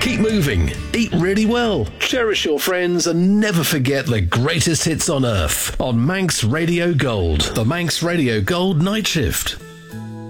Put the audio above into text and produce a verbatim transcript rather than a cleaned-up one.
Keep moving, eat really well, cherish your friends, and never forget the greatest hits on earth on Manx Radio Gold. The Manx Radio Gold Night Shift.